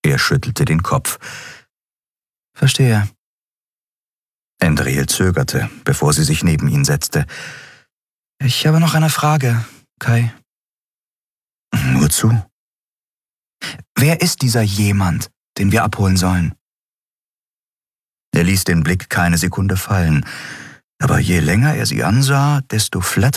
Er schüttelte den Kopf. Verstehe. Endriel zögerte, bevor sie sich neben ihn setzte. Ich habe noch eine Frage, Kai. Nur zu. Wer ist dieser jemand, den wir abholen sollen? Er ließ den Blick keine Sekunde fallen, aber je länger er sie ansah, desto flatternder